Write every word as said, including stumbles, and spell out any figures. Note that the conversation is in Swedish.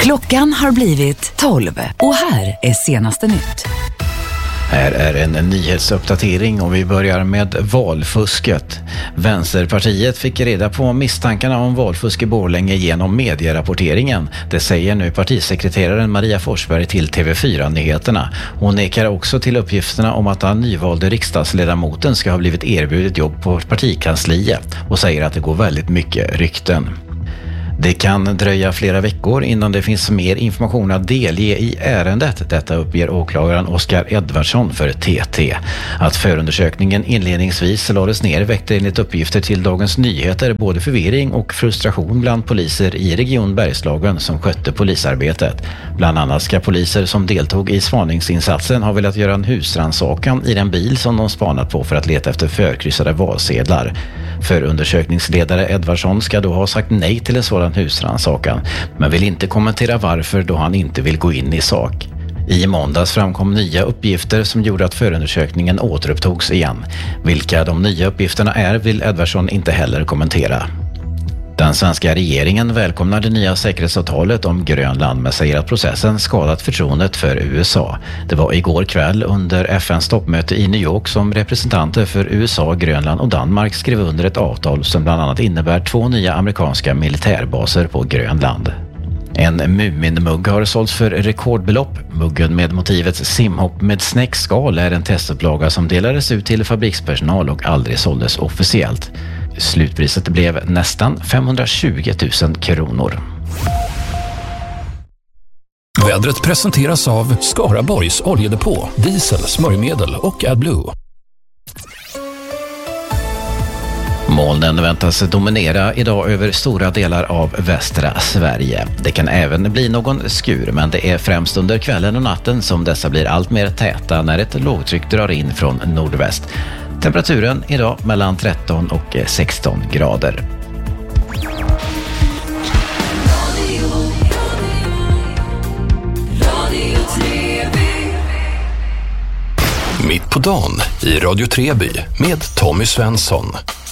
Klockan har blivit tolv och här är senaste nytt. Här är en nyhetsuppdatering och vi börjar med valfusket. Vänsterpartiet fick reda på misstankarna om valfusk i Borlänge genom medierapporteringen. Det säger nu partisekreteraren Maria Forsberg till T V fyra-nyheterna. Hon nekar också till uppgifterna om att den nyvalde riksdagsledamoten ska ha blivit erbjudet jobb på partikansliet och säger att det går väldigt mycket rykten. Det kan dröja flera veckor innan det finns mer information att delge i ärendet. Detta uppger åklagaren Oskar Edvardsson för T T. Att förundersökningen inledningsvis lades ner väckte enligt uppgifter till Dagens Nyheter både förvirring och frustration bland poliser i region Bergslagen som skötte polisarbetet. Bland annat ska poliser som deltog i spaningsinsatsen ha velat göra en husrannsakan i den bil som de spanat på för att leta efter förkryssade valsedlar. Förundersökningsledare Edvardsson ska då ha sagt nej till en sådan husrannsakan, men vill inte kommentera varför då han inte vill gå in i sak. I måndags framkom nya uppgifter som gjorde att förundersökningen återupptogs igen. Vilka de nya uppgifterna är vill Edvardsson inte heller kommentera. Den svenska regeringen välkomnar det nya säkerhetsavtalet om Grönland men säger att processen skadat förtroendet för U S A. Det var igår kväll under F N:s toppmöte i New York som representanter för U S A, Grönland och Danmark skrev under ett avtal som bland annat innebär två nya amerikanska militärbaser på Grönland. En Mumin-mugg har sålts för rekordbelopp. Muggen med motivet simhopp med snäckskal är en testupplaga som delades ut till fabrikspersonal och aldrig såldes officiellt. Slutpriset blev nästan femhundratjugo tusen kronor. Vädret presenteras av Skaraborgs oljedepå, diesel, smörjmedel och AdBlue. Molnen väntas dominera idag över stora delar av västra Sverige. Det kan även bli någon skur, men det är främst under kvällen och natten som dessa blir allt mer täta när ett lågtryck drar in från nordväst. Temperaturen idag mellan tretton och sexton grader. Mitt på dagen i Radio Treby med Tommy Svensson.